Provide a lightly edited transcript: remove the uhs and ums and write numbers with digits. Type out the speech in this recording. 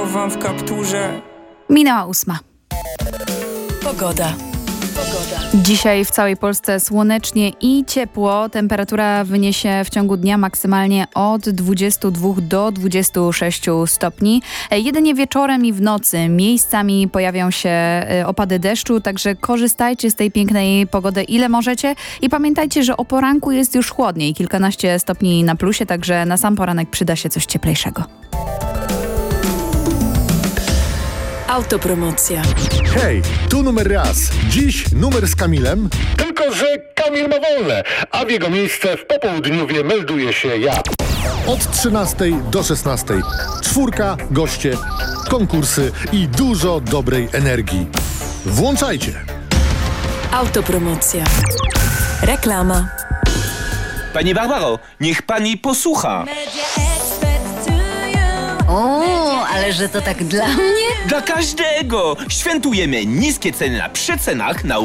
Schowam w kapturze. Minęła 8. Pogoda. Dzisiaj w całej Polsce słonecznie i ciepło. Temperatura wyniesie w ciągu dnia maksymalnie od 22 do 26 stopni. Jedynie wieczorem i w nocy miejscami pojawią się opady deszczu, także korzystajcie z tej pięknej pogody ile możecie i pamiętajcie, że o poranku jest już chłodniej, kilkanaście stopni na plusie, także na sam poranek przyda się coś cieplejszego. Autopromocja. Hej, tu numer raz. Dziś numer z Kamilem. Tylko że Kamil ma wolne, a w jego miejsce w popołudniowie melduje się ja. Od 13 do 16. 4, goście, konkursy i dużo dobrej energii. Włączajcie. Autopromocja. Reklama. Pani Barbaro, niech pani posłucha. O, ale że to tak dla mnie? Dla każdego! Świętujemy niskie ceny na przecenach na